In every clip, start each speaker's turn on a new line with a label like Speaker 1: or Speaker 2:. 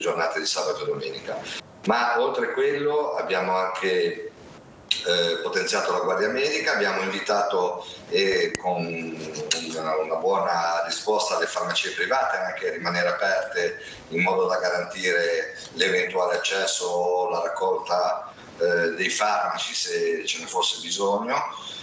Speaker 1: giornate di sabato e domenica. Ma oltre a quello abbiamo anche potenziato la Guardia Medica, abbiamo invitato con una buona risposta alle farmacie private anche a rimanere aperte in modo da garantire l'eventuale accesso o la raccolta dei farmaci se ce ne fosse bisogno.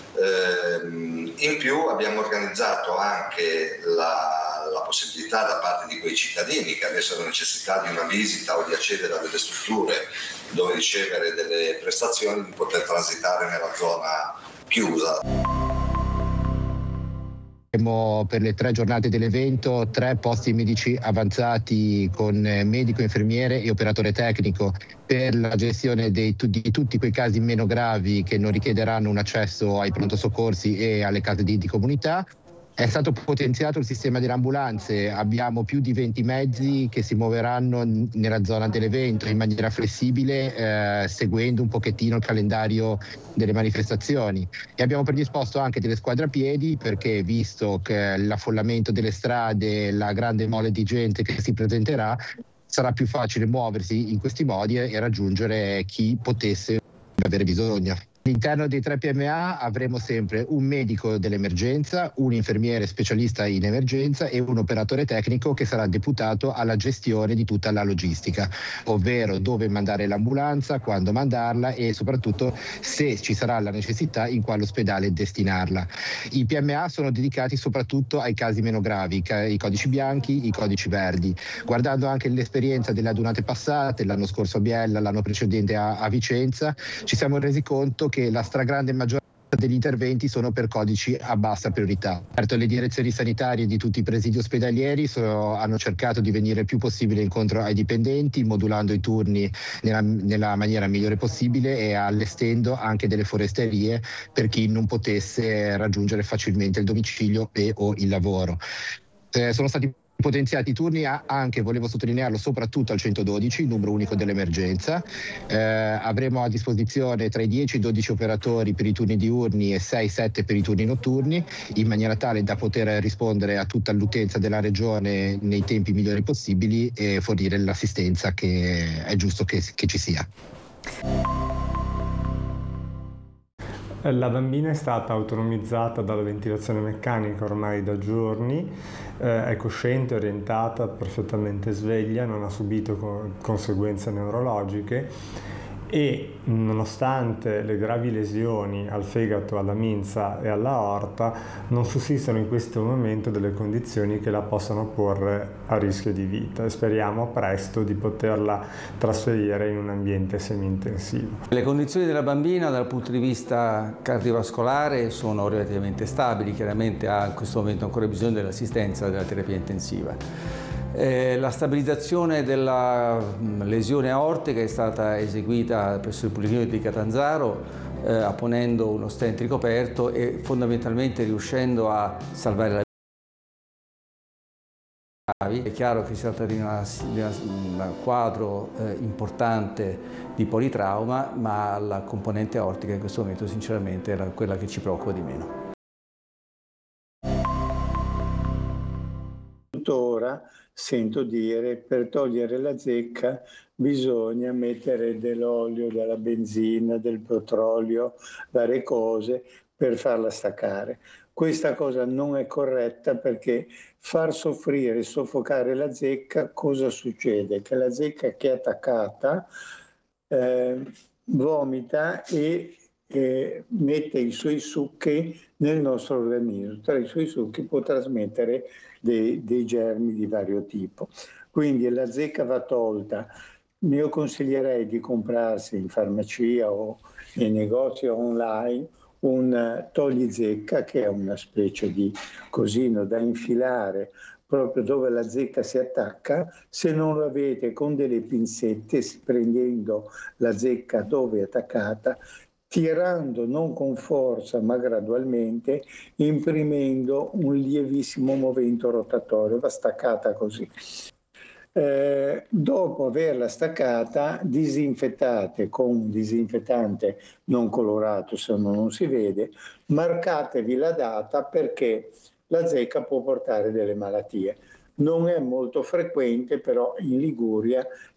Speaker 1: In più abbiamo organizzato anche la possibilità da parte di quei cittadini che avessero necessità di una visita o di accedere a delle strutture dove ricevere delle prestazioni di poter transitare nella zona chiusa.
Speaker 2: Abbiamo per le 3 giornate dell'evento 3 posti medici avanzati con medico, infermiere e operatore tecnico per la gestione di tutti quei casi meno gravi che non richiederanno un accesso ai pronto soccorsi e alle case di comunità. È stato potenziato il sistema delle ambulanze, abbiamo più di 20 mezzi che si muoveranno nella zona dell'evento in maniera flessibile, seguendo un pochettino il calendario delle manifestazioni. E abbiamo predisposto anche delle squadre a piedi perché, visto che l'affollamento delle strade, la grande mole di gente che si presenterà, sarà più facile muoversi in questi modi e raggiungere chi potesse avere bisogno. All'interno dei 3 PMA avremo sempre un medico dell'emergenza, un infermiere specialista in emergenza e un operatore tecnico che sarà deputato alla gestione di tutta la logistica, ovvero dove mandare l'ambulanza, quando mandarla e soprattutto, se ci sarà la necessità, in quale ospedale destinarla. I PMA sono dedicati soprattutto ai casi meno gravi, i codici bianchi, i codici verdi. Guardando anche l'esperienza delle adunate passate, l'anno scorso a Biella, l'anno precedente a Vicenza, ci siamo resi conto che la stragrande maggioranza degli interventi sono per codici a bassa priorità. Certo, le direzioni sanitarie di tutti i presidi ospedalieri hanno cercato di venire il più possibile incontro ai dipendenti, modulando i turni nella maniera migliore possibile e allestendo anche delle foresterie per chi non potesse raggiungere facilmente il domicilio o il lavoro. Sono stati potenziati i turni anche, volevo sottolinearlo, soprattutto al 112, il numero unico dell'emergenza. Avremo a disposizione tra i 10 e i 12 operatori per i turni diurni e 6-7 per i turni notturni, in maniera tale da poter rispondere a tutta l'utenza della regione nei tempi migliori possibili e fornire l'assistenza che è giusto che ci sia.
Speaker 3: La bambina è stata autonomizzata dalla ventilazione meccanica ormai da giorni, è cosciente, orientata, perfettamente sveglia, non ha subito conseguenze neurologiche e, nonostante le gravi lesioni al fegato, alla minza e alla aorta, non sussistono in questo momento delle condizioni che la possano porre a rischio di vita e speriamo presto di poterla trasferire in un ambiente semi-intensivo.
Speaker 4: Le condizioni della bambina dal punto di vista cardiovascolare sono relativamente stabili, chiaramente ha in questo momento ancora bisogno dell'assistenza della terapia intensiva. La stabilizzazione della lesione aortica è stata eseguita presso il Policlinico di Catanzaro apponendo uno stent ricoperto e fondamentalmente riuscendo a salvare la vita. È chiaro che si tratta di un quadro importante di politrauma, ma la componente aortica in questo momento sinceramente è quella che ci preoccupa di meno.
Speaker 5: Tuttora sento dire per togliere la zecca bisogna mettere dell'olio, della benzina, del petrolio, varie cose per farla staccare. Questa cosa non è corretta perché far soffrire, soffocare la zecca, cosa succede? Che la zecca che è attaccata vomita e mette i suoi succhi nel nostro organismo. Tra i suoi succhi può trasmettere dei germi di vario tipo. Quindi la zecca va tolta. Io consiglierei di comprarsi in farmacia o nei negozi online un togli-zecca, che è una specie di cosino da infilare proprio dove la zecca si attacca. Se non lo avete, con delle pinzette, prendendo la zecca dove è attaccata, tirando non con forza ma gradualmente, imprimendo un lievissimo movimento rotatorio, va staccata così. Dopo averla staccata, disinfettate con un disinfettante non colorato, se no non si vede, marcatevi la data perché la zecca può portare delle malattie. Non è molto frequente, però in Liguria